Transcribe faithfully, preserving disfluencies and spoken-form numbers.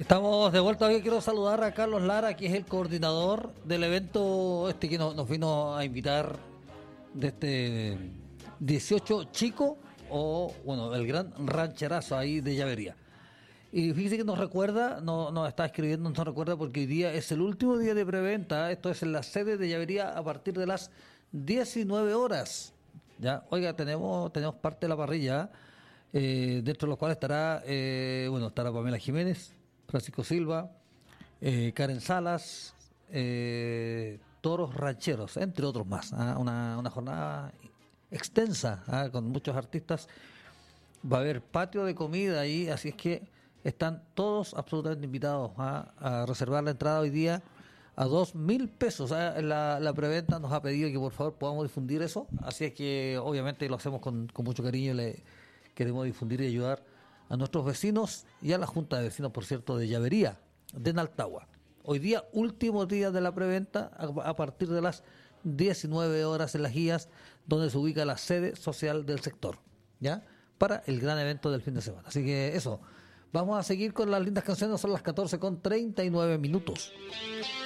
Estamos de vuelta. Hoy quiero saludar a Carlos Lara, que es el coordinador del evento este que nos, nos vino a invitar de este dieciocho Chico, o bueno, el gran rancherazo ahí de Llavería. Y fíjese que nos recuerda, no, nos está escribiendo, nos recuerda porque hoy día es el último día de preventa. Esto es en la sede de Llavería a partir de las diecinueve horas. Ya, oiga, tenemos tenemos parte de la parrilla, eh, dentro de los cuales estará, eh, bueno, estará Pamela Jiménez, Francisco Silva, eh, Karen Salas, eh, Toros Rancheros, entre otros más. ¿Ah? Una, una jornada extensa, ¿ah? Con muchos artistas. Va a haber patio de comida ahí, así es que están todos absolutamente invitados, ¿ah? A reservar la entrada hoy día a dos mil pesos. ¿Ah? La, la preventa nos ha pedido que por favor podamos difundir eso, así es que obviamente lo hacemos con, con mucho cariño. Le queremos difundir y ayudar a nuestros vecinos y a la Junta de Vecinos, por cierto, de Llavería, de Naltagua. Hoy día, último día de la preventa, a, a partir de las diecinueve horas en Las Guías, donde se ubica la sede social del sector, ¿ya? Para el gran evento del fin de semana. Así que eso, vamos a seguir con las lindas canciones, son las catorce con treinta y nueve minutos.